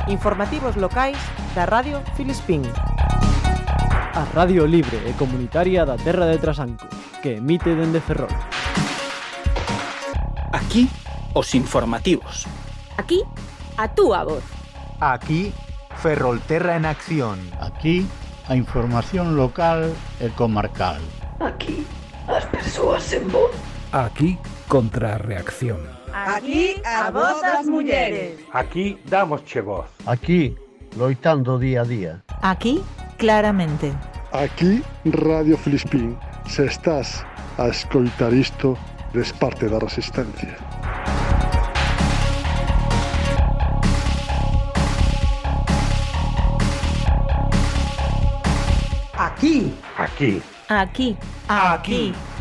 Informativos locais da Radio Filispín. A radio libre e comunitaria da terra de Trasanco, que emite dende Ferrol. Aquí, os informativos. Aquí, a túa voz. Aquí, Ferrolterra en acción. Aquí, a información local e comarcal. Aquí, as persoas en voz. Aquí, contrarreacción. Aquí, a voz das mulleres. Aquí, damosche voz. Aquí, loitando día a día. Aquí, claramente. Aquí, Radio Filispín. Se estás a escoitar isto, des parte da resistencia. Aquí. Aquí. Aquí. Aquí.